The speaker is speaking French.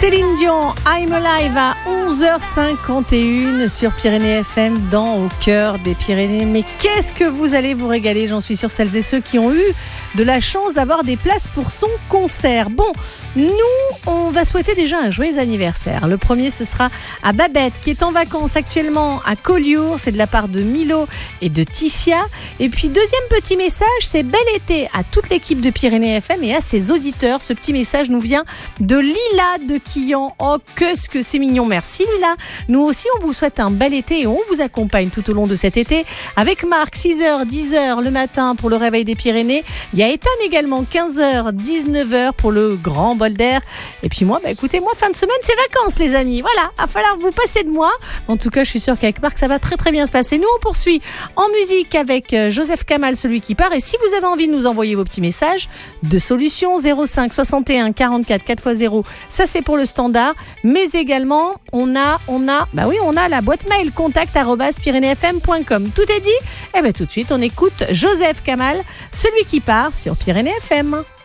Céline Dion, I'm Alive à 11h51 sur Pyrénées FM dans Au cœur des Pyrénées. Mais qu'est-ce que vous allez vous régaler, j'en suis sûre, celles et ceux qui ont eu de la chance d'avoir des places pour son concert. Bon, nous, on va souhaiter déjà un joyeux anniversaire. Le premier, ce sera à Babette, qui est en vacances actuellement à Collioure. C'est de la part de Milo et de Ticia. Et puis, deuxième petit message, c'est bel été à toute l'équipe de Pyrénées FM et à ses auditeurs. Ce petit message nous vient de Lila de Quillan. Oh, qu'est-ce que c'est mignon. Merci Lila. Nous aussi, on vous souhaite un bel été et on vous accompagne tout au long de cet été avec Marc, 6h, 10h le matin pour le réveil des Pyrénées. Il y a Ethan également, 15h, 19h pour le grand bol d'air. Et puis moi, écoutez, moi, fin de semaine, c'est vacances, les amis. Voilà, il va falloir vous passer de moi. En tout cas, je suis sûre qu'avec Marc, ça va très très bien se passer. Nous, on poursuit en musique avec Joseph Kamal, celui qui part. Et si vous avez envie de nous envoyer vos petits messages de solutions, 05 61 44 4x0, ça c'est pour le standard. Mais également, on a la boîte mail contact@pyrénéesfm.com. Tout est dit. Et bien tout de suite, on écoute Joseph Kamal, celui qui part sur Pyrénées FM.